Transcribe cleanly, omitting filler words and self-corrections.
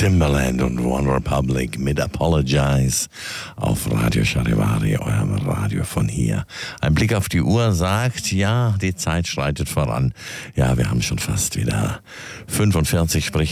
Timbaland und One Republic mit Apologize auf Radio Charivari, eurem Radio von hier. Ein Blick auf die Uhr sagt, ja, die Zeit schreitet voran. Ja, wir haben schon fast wieder 45, sprich